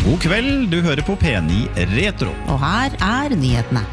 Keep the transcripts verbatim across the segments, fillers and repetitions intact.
God kveld, du hører på P ni Retro. Og her er nyhetene.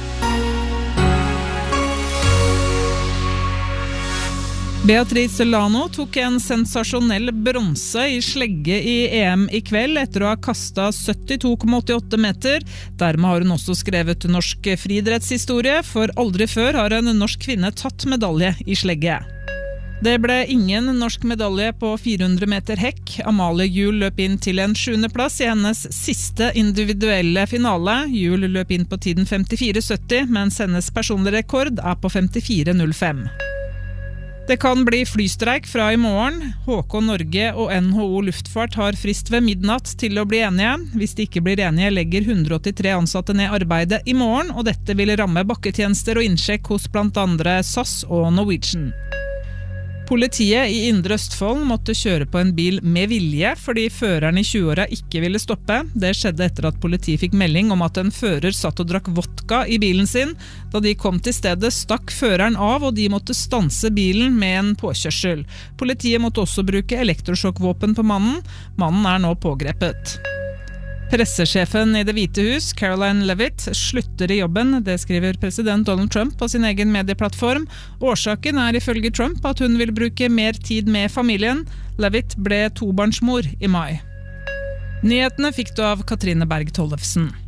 Beatrice Lano tok en sensasjonell bronse i slegge i E M i kveld etter å ha kastet syttito komma åttiåtte meter. Dermed har hun også skrevet norsk friidrettshistorie, for aldri før har en norsk kvinne tatt medalje i slegge. Det ble ingen norsk medalje på fire hundre meter hekk. Amalie Juel løp inn til en sjuende plass i hennes siste individuelle finale. Juel løp inn på tiden femtifire sytti, mens hennes personlige rekord er på femtifire null fem. Det kan bli flystreik fra i morgen. H K Norge og N H O Luftfart har frist ved midnatt til å bli enige. Hvis de ikke blir enige, legger hundre åttitre ansatte ned arbeidet i morgen, og dette vil ramme bakketjenester og innsjekk hos blant andre S A S og Norwegian. Politiet i Indre Østfold måtte kjøre på en bil med vilje fordi føreren i tjueåra ikke ville stoppe. Det skjedde etter at politiet fikk melding om at en fører satt og drakk vodka i bilen sin. Da de kom til stedet, stakk føreren av, og de måtte stanse bilen med en påkjørsel. Politiet måtte også bruke elektrosjokkvåpen på mannen. Mannen er nå pågrepet. Pressesjefen i Det hvite hus, Caroline Levitt, slutter i jobben. Det skriver president Donald Trump på sin egen medieplattform. Årsaken er ifølge Trump at hun vil bruke mer tid med familien. Levitt ble tobarnsmor i mai. Nyhetene fikk du av Katrine Berg Tollefsen.